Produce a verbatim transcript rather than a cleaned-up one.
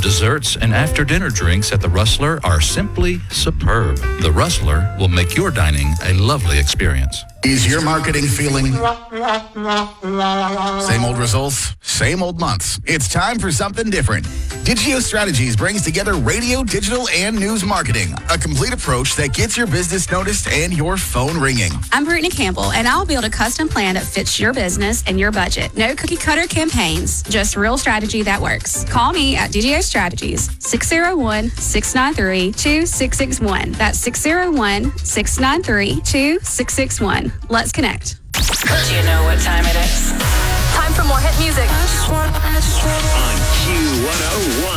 desserts and after-dinner drinks at the Rustler are simply superb. The Rustler will make your dining a lovely experience. Is your marketing feeling same old results, same old months? It's time for something different. Digio Strategies brings together radio, digital, and news marketing, a complete approach that gets your business noticed and your phone ringing. I'm Brittany Campbell, and I'll build a custom plan that fits your business and your budget. No cookie-cutter campaigns, just real strategy that works. Call me at Digio Strategies, six oh one, six nine three, two six six one. That's six oh one, six nine three, two six six one. Let's connect. Do you know what time it is? Time for more hit music. On Q one oh one.